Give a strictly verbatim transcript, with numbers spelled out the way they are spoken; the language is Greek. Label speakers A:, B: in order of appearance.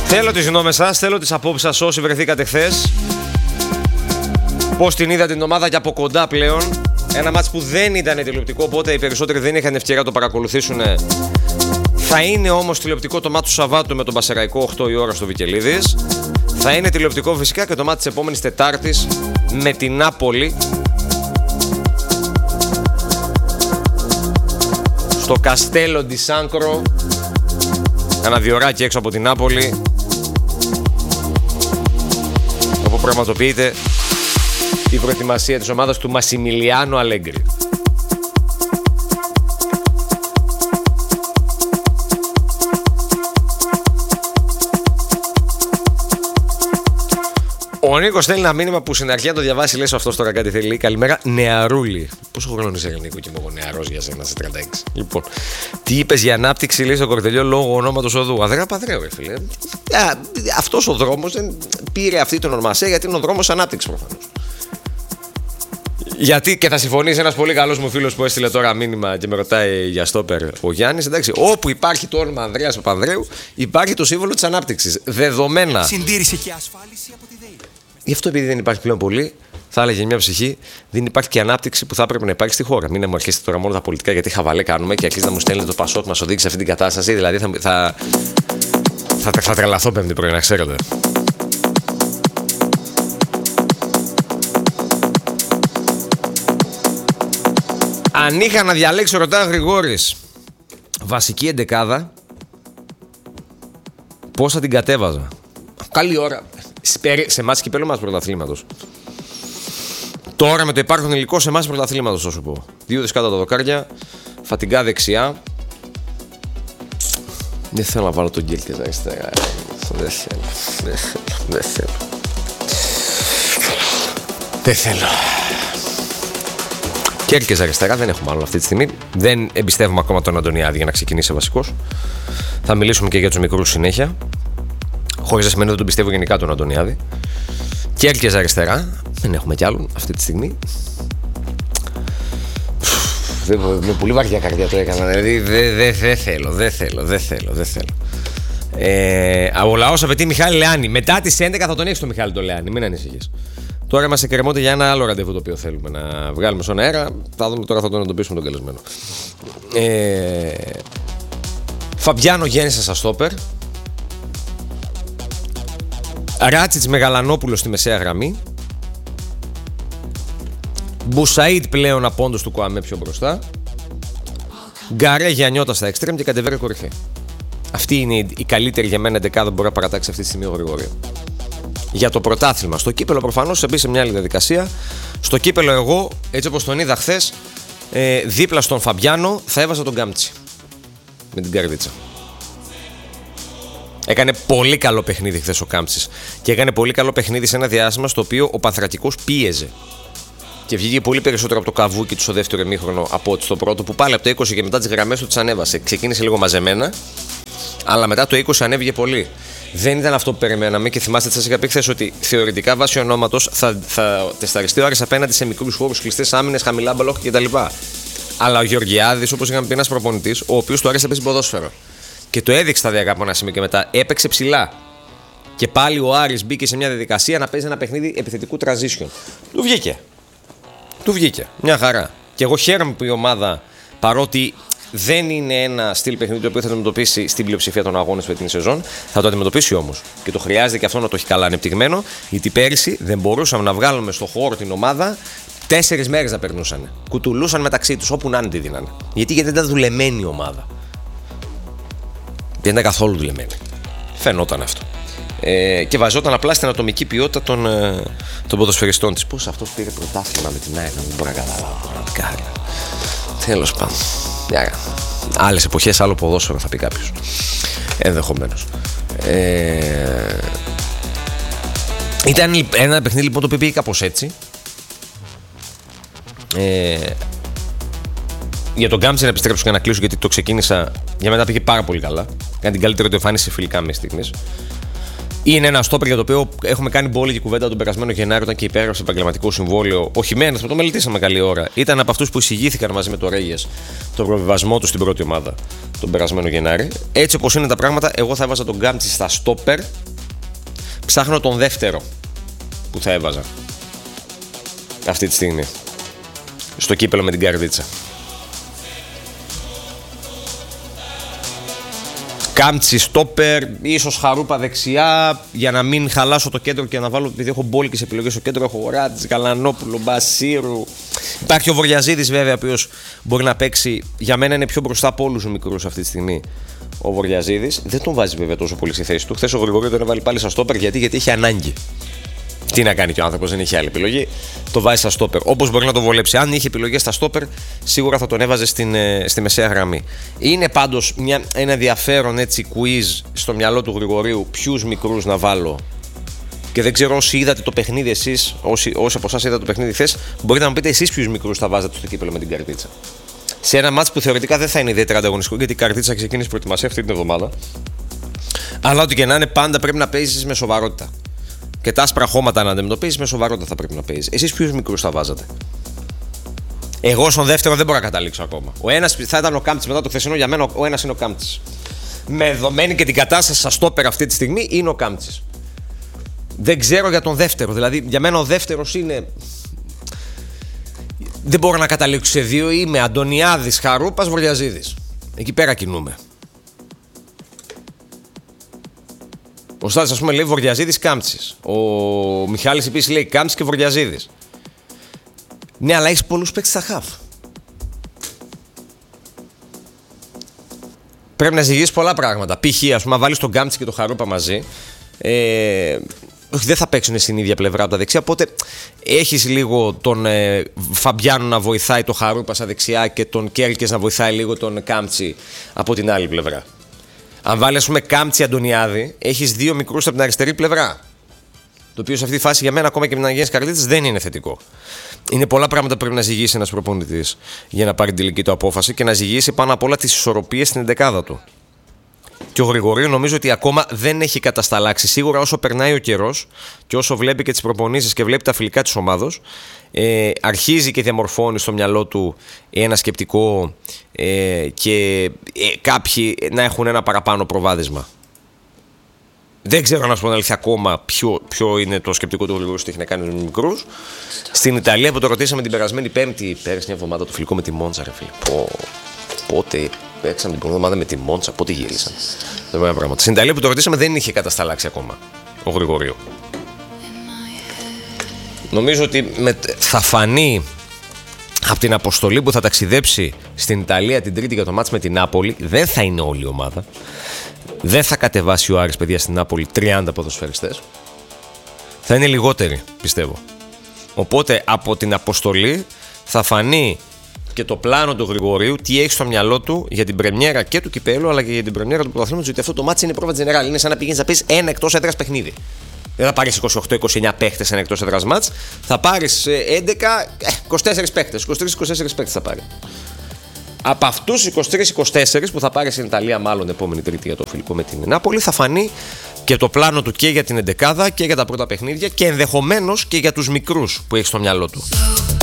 A: Θέλω τις γνώμες σας, θέλω τις απόψεις σας όσοι βρεθήκατε χθες. Πώς την είδατε την ομάδα και από κοντά πλέον. Ένα μάτς που δεν ήταν τηλεοπτικό, οπότε οι περισσότεροι δεν είχαν ευκαιρία να το παρακολουθήσουν. Θα είναι όμως τηλεοπτικό το μάτς του Σαββάτου με τον Πασεραϊκό οκτώ η ώρα στο Βικελίδης. Θα είναι τηλεοπτικό φυσικά και το μάτς της επόμενης Τετάρτης με την Νάπολη στο Καστέλο ντι Σάνκρο. Ένα διωράκι έξω από την Νάπολη, όπου πραγματοποιείται η προετοιμασία της ομάδας του Μασιμιλιάνο Αλέγκρι. Ο Νίκος στέλνει ένα μήνυμα που στην αρχή να το διαβάσει, λες αυτός τώρα κάτι θέλει. Καλημέρα, νεαρούλη. Πόσο χρόνο είσαι, Νίκο, και είμαι εγώ νεαρός για σένα σε τριάντα έξι. Λοιπόν, τι είπες για ανάπτυξη, λέει στο Κορδελιό, λόγω ονόματος οδού. Αδρέα Παδρέου, ρε φίλε. Αυτός ο δρόμος δεν πήρε αυτή την ονομασία γιατί είναι ο δρόμος ανάπτυξης προφανώς. Γιατί και θα συμφωνήσει ένας πολύ καλός μου φίλος που έστειλε τώρα μήνυμα και με ρωτάει για στόπερ ο Γιάννης. Εντάξει, όπου υπάρχει το όνομα Ανδρέας Παπανδρέου, υπάρχει το σύμβολο της ανάπτυξης. Δεδομένα.
B: Συντήρηση και ασφάλιση από τη ΔΕΗ.
A: Γι' αυτό, επειδή δεν υπάρχει πλέον πολύ, θα έλεγε μια ψυχή, δεν υπάρχει και ανάπτυξη που θα έπρεπε να υπάρχει στη χώρα. Μην μου αρχίσετε τώρα μόνο τα πολιτικά, γιατί χαβαλέ κάνουμε και αρχίζετε να μου στέλνετε το Πασόκ, μας οδήγησε σε αυτή την κατάσταση. Δηλαδή θα, θα, θα, θα, θα τρελαθώ πέμπτη πρωί, να ξέρετε. Αν είχα να διαλέξω, ρωτά Γρηγόρης, βασική εντεκάδα, πώς θα την κατέβαζα. Καλή ώρα. Σε εμάς κυπέλλο μας πρωταθλήματος. Τώρα με το υπάρχον υλικό σε εμάς πρωταθλήματος, θα σου πω. Δύο δεκάτα τα δοκάρια, Φατιγκά δεξιά. Δεν θέλω να βάλω τον Γκέλκες αριστερά. Δεν θέλω. Δεν θέλω. Δεν θέλω. Δεν θέλω. Κέρκες αριστερά δεν έχουμε άλλο αυτή τη στιγμή. Δεν εμπιστεύουμε ακόμα τον Αντωνιάδη για να ξεκινήσει βασικός. Θα μιλήσουμε και για τους μικρούς συνέχεια. Χωρίς να σημαίνει ότι τον πιστεύω γενικά τον Αντωνιάδη. Κέρκες αριστερά. Δεν έχουμε κι άλλον αυτή τη στιγμή. Με πολύ βαριά καρδιά το έκανα. Δηλαδή δεν δε, δε θέλω, δεν θέλω, δεν θέλω, δεν θέλω. Ε, ο λαός απαιτεί Μιχάλη Λεάνη. Μετά τις έντεκα θα τον έχεις το Μιχάλη το Λεάνη. Μην ανησυχείς. Τώρα είμαστε κρεμόνται για ένα άλλο ραντεβού το οποίο θέλουμε να βγάλουμε στον αέρα. Θα δούμε τώρα, θα τον εντοπίσουμε τον καλεσμένο. Ε, Φαμπιάνο γέννησε στα στόπερ. Ράτσιτς Μεγαλανόπουλος στη μεσαία γραμμή. Μπουσαΐτ πλέον απόντος του Κοαμέ πιο μπροστά. Γκαρέ Γιαννιώτα στα εξτρέμ και Καντεβέρε κορυφή. Αυτή είναι η καλύτερη για μένα δεκάδα που μπορεί να παρατάξει αυτή τη στιγμή ο Γρηγόρη. Για το πρωτάθλημα. Στο κύπελο προφανώς σε μπει σε μια άλλη διαδικασία. Στο κύπελο εγώ, έτσι όπως τον είδα χθες, ε, δίπλα στον Φαμπιάνο θα έβαζα τον Γκάμτσι. Με την καρδίτσα. Έκανε πολύ καλό παιχνίδι χθες ο Κάμψης. Και έκανε πολύ καλό παιχνίδι σε ένα διάστημα στο οποίο ο Πανθρακικός πίεζε. Και βγήκε πολύ περισσότερο από το καβούκι του στο δεύτερο ημίχρονο από ότι στο πρώτο, που πάλι από το είκοσι και μετά τις γραμμές του τις ανέβασε. Ξεκίνησε λίγο μαζεμένα, αλλά μετά το είκοσι ανέβηκε πολύ. Δεν ήταν αυτό που περιμέναμε και θυμάστε, σας είχα πει χθες ότι θεωρητικά βάσει ονόματος θα, θα τεσταριστεί ο Άρης απέναντι σε μικρούς χώρους, κλειστές άμυνες, χαμηλά μπαλόχ κτλ. Αλλά ο Γεωργιάδης, όπως είχαμε πει, ένας προπονητής, ο οποίος του άρεσε να παίζει ποδόσφαιρο. Και το έδειξε σταδιακά από ένα σημείο και μετά έπαιξε ψηλά. Και πάλι ο Άρης μπήκε σε μια διαδικασία να παίζει ένα παιχνίδι επιθετικού transition. Του βγήκε. Του βγήκε. Μια χαρά. Και εγώ χαίρομαι που η ομάδα, παρότι δεν είναι ένα στυλ παιχνίδι το οποίο θα αντιμετωπίσει στην πλειοψηφία των αγώνων σε την σεζόν, θα το αντιμετωπίσει όμως. Και το χρειάζεται και αυτό να το έχει καλά ανεπτυγμένο, γιατί πέρυσι δεν μπορούσαμε να βγάλουμε στο χώρο την ομάδα. Τέσσερις μέρες να περνούσαν. Κουτουλούσαν μεταξύ τους, όπου να είναι τη δίνανε. Γιατί, γιατί δεν ήταν δουλεμένη η ομάδα. Δεν ήταν καθόλου δουλεμένη. Φαινόταν αυτό. Ε, και βαζόταν απλά στην ατομική ποιότητα των, ε, των ποδοσφαιριστών της. Πώς αυτός πήρε πρωτάθλημα με την ΑΕΚ, δεν μπορώ να καταλάβω. Τέλος πάντων. Άλλες εποχές, άλλο ποδόσφαιρο θα πει κάποιος. Ενδεχομένως. Ε, ήταν ένα παιχνίδι λοιπόν το οποίο πήγε κάπως έτσι. Ε, για τον Γκάμψη να επιστρέψω και να κλείσω, γιατί το ξεκίνησα. Για μένα πήγε πάρα πολύ καλά. Κάνει την καλύτερη του εμφάνιση φιλικά με στιγμές. Είναι ένα στόπερ για το οποίο έχουμε κάνει μπόλικη κουβέντα τον περασμένο Γενάριο, όταν και υπέγραψε επαγγελματικό συμβόλαιο. Ο Χιμένεθ, που το μελετήσαμε καλή ώρα, ήταν από αυτούς που εισηγήθηκαν μαζί με το Ρέγιες τον προβιβασμό του στην πρώτη ομάδα τον περασμένο Γενάρη. Έτσι όπως είναι τα πράγματα, εγώ θα έβαζα τον Γκάμτσι στα στόπερ. Ψάχνω τον δεύτερο που θα έβαζα αυτή τη στιγμή στο κύπελο με την Καρδίτσα. Γκάμτσι στόπερ, ίσως Χαρούπα δεξιά, για να μην χαλάσω το κέντρο και να βάλω, επειδή έχω μπόλικες επιλογές στο κέντρο. Έχω Ράτζ, Γαλανόπουλο, Μπασίρου. Υπάρχει ο Βοριαζίδης βέβαια, ο οποίος μπορεί να παίξει. Για μένα είναι πιο μπροστά από όλους τους μικρούς αυτή τη στιγμή ο Βοριαζίδης. Δεν τον βάζει βέβαια τόσο πολύ στη θέση του. Χθες ο Γρηγορίου τον έβαλε πάλι στα στόπερ, γιατί, γιατί έχει ανάγκη. Τι να κάνει και ο άνθρωπος, δεν έχει άλλη επιλογή. Το βάζει στα στόπερ. Όπως μπορεί να το βολέψει. Αν είχε επιλογές στα στόπερ, σίγουρα θα τον έβαζε στην, στη μεσαία γραμμή. Είναι πάντως μια, ένα ενδιαφέρον έτσι quiz στο μυαλό του Γρηγορίου ποιους μικρούς να βάλω. Και δεν ξέρω όσοι είδατε το παιχνίδι εσείς, όσοι, όσοι από εσάς είδατε το παιχνίδι χθες, μπορείτε να μου πείτε εσείς ποιους μικρούς θα βάζατε στο κύπελο με την Καρδίτσα. Σε ένα μάτς που θεωρητικά δεν θα είναι ιδιαίτερα ανταγωνιστικό, γιατί η Καρδίτσα ξεκίνησε προετοιμασία αυτή την εβδομάδα. Αλλά ό,τι και να είναι, πάντα πρέπει να παίζεις με σοβαρότητα. Και τα άσπρα χώματα να αντιμετωπίζεις με σοβαρότητα θα πρέπει να παίζεις. Εσείς ποιους μικρούς θα βάζατε? Εγώ στον δεύτερο δεν μπορώ να καταλήξω ακόμα. Ο ένας θα ήταν ο Κάμπτσης μετά το χθεσινό, για μένα ο ένας είναι ο Κάμπτσης. Με δεδομένη και την κατάσταση στα στόπερ αυτή τη στιγμή είναι ο Κάμπτσης. Δεν ξέρω για τον δεύτερο. Δηλαδή για μένα ο δεύτερος είναι. Δεν μπορώ να καταλήξω σε δύο. Είμαι Αντωνιάδης, Χαρούπας, Βοριαζίδης. Εκεί πέρα κινούμε. Ο Στάδης, ας πούμε, λέει Βοριαζίδης, Κάμπτσης. Ο Μιχάλης επίσης λέει Κάμπτσης και Βοριαζίδης. Ναι, αλλά έχεις πολλούς παίκτες στα χαφ. Πρέπει να ζυγίσεις πολλά πράγματα. Π.χ. ας πούμε, βάλεις τον Κάμπτσι και τον Χαρούπα μαζί. Ε, όχι, δεν θα παίξουν στην ίδια πλευρά από τα δεξιά. Οπότε έχεις λίγο τον ε, Φαμπιάνο να βοηθάει τον Χαρούπα στα δεξιά και τον Κέρκες να βοηθάει λίγο τον Κάμπτσι από την άλλη πλευρά. Αν βάλεις, ας πούμε, Κάμπτσι Αντωνιάδη, έχεις δύο μικρούς από την αριστερή πλευρά. Το οποίο σε αυτή τη φάση για μένα, ακόμα και με την Αγίας Καρδίτσας, δεν είναι θετικό. Είναι πολλά πράγματα που πρέπει να ζυγίσει ένας προπονητής για να πάρει την τελική του απόφαση και να ζυγίσει πάνω απ' όλα τις ισορροπίες στην εντεκάδα του. Και ο Γρηγορίου νομίζω ότι ακόμα δεν έχει κατασταλάξει. Σίγουρα όσο περνάει ο καιρός και όσο βλέπει και τις προπονήσεις και βλέπει τα φιλικά της ομάδος, ε, αρχίζει και διαμορφώνει στο μυαλό του ένα σκεπτικό ε, και ε, κάποιοι να έχουν ένα παραπάνω προβάδισμα. Δεν ξέρω να σου πω την αλήθεια ακόμα ποιο, ποιο είναι το σκεπτικό του Γρηγορίου ότι έχει να κάνει με τους μικρούς. Στην Ιταλία που το ρωτήσαμε την περασμένη Πέμπτη, πέρασε μια εβδομάδα το φιλικό με τη Μόντσα, ρε φίλε. Πω, πότε παίξαμε την πρώτη εβδομάδα με τη Μόντσα, πότε γύρισαν. Στην Ιταλία που το ρωτήσαμε δεν είχε κατασταλάξει ακόμα ο Γρηγορίου. Νομίζω ότι με, θα φανεί από την αποστολή που θα ταξιδέψει στην Ιταλία την Τρίτη για το μάτς με την Νάπολη. Δεν θα είναι όλη η ομάδα. Δεν θα κατεβάσει ο Άρης, παιδιά, στην Νάπολη τριάντα ποδοσφαιριστές. Θα είναι λιγότεροι, πιστεύω. Οπότε από την αποστολή θα φανεί και το πλάνο του Γρηγορίου, τι έχει στο μυαλό του για την πρεμιέρα και του κυπέλου, αλλά και για την πρεμιέρα του πρωταθλήματος. Γιατί αυτό το μάτι είναι πρόβα τζενεράλ. Είναι σαν να πηγαίνεις να πεις ένα εκτός έδρας παιχνίδι. Δεν θα πάρεις είκοσι οκτώ είκοσι εννέα παίχτες ένα εκτός έδρας μάτς. Θα πάρεις έντεκα, είκοσι τέσσερις παίχτες. είκοσι τρεις είκοσι τέσσερις παίχτες θα πάρει. Από αυτούς τους είκοσι τρεις είκοσι τέσσερις που θα πάρει στην Ιταλία, μάλλον επόμενη Τρίτη για το φιλικό με την Νάπολη, θα φανεί και το πλάνο του και για την εντεκάδα και για τα πρώτα παιχνίδια και ενδεχομένως και για τους μικρούς που έχει στο μυαλό του.